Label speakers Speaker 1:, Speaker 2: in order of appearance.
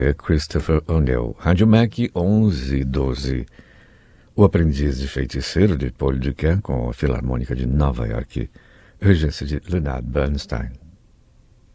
Speaker 1: é Christopher O'Neill. Rádio Mac 1112. O Aprendiz de Feiticeiro, de Paul Duquin, com a Filarmônica de Nova York, regência de Leonard Bernstein.